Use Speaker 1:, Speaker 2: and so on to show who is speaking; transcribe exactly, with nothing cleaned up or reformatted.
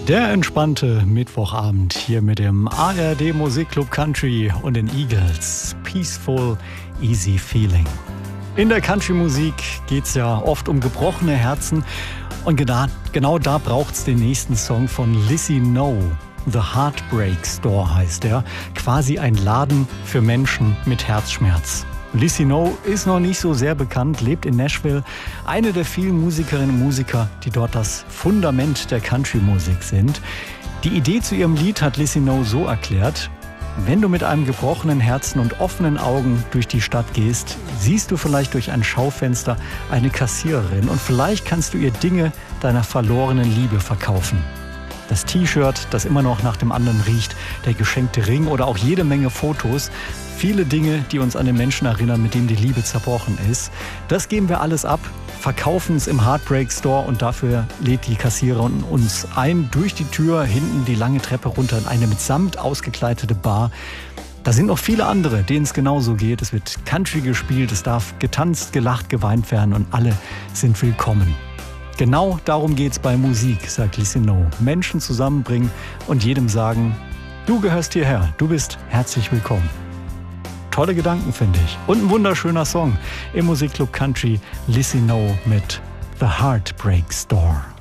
Speaker 1: Der entspannte Mittwochabend hier mit dem A R D Musikclub Country und den Eagles. Peaceful, easy feeling. In der Country-Musik geht es ja oft um gebrochene Herzen. Und genau, genau da braucht es den nächsten Song von Lizzie No. The Heartbreak Store heißt er. Quasi ein Laden für Menschen mit Herzschmerz. Lizzie No ist noch nicht so sehr bekannt, lebt in Nashville. Eine der vielen Musikerinnen und Musiker, die dort das Fundament der Country-Musik sind. Die Idee zu ihrem Lied hat Lizzie No so erklärt: Wenn du mit einem gebrochenen Herzen und offenen Augen durch die Stadt gehst, siehst du vielleicht durch ein Schaufenster eine Kassiererin und vielleicht kannst du ihr Dinge deiner verlorenen Liebe verkaufen. Das T-Shirt, das immer noch nach dem anderen riecht, der geschenkte Ring oder auch jede Menge Fotos. Viele Dinge, die uns an den Menschen erinnern, mit dem die Liebe zerbrochen ist. Das geben wir alles ab, verkaufen es im Heartbreak Store und dafür lädt die Kassiererin uns ein durch die Tür, hinten die lange Treppe runter in eine mit Samt ausgekleidete Bar. Da sind noch viele andere, denen es genauso geht. Es wird Country gespielt, es darf getanzt, gelacht, geweint werden und alle sind willkommen. Genau darum geht's bei Musik, sagt Lizzie No. Menschen zusammenbringen und jedem sagen, du gehörst hierher, du bist herzlich willkommen. Tolle Gedanken, finde ich. Und ein wunderschöner Song im Musikclub Country, Lizzie No mit The Heartbreak Store.